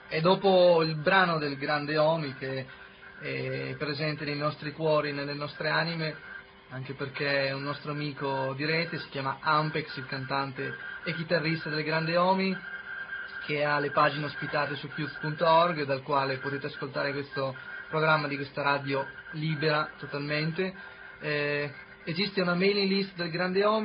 E dopo il brano del grande Omi, che è presente nei nostri cuori, nelle nostre anime, anche perché è un nostro amico di rete, si chiama Ampex, il cantante e chitarrista del grande Omi, che ha le pagine ospitate su Qt.org, dal quale potete ascoltare questo programma di questa radio libera totalmente. Esiste una mailing list del grande Omi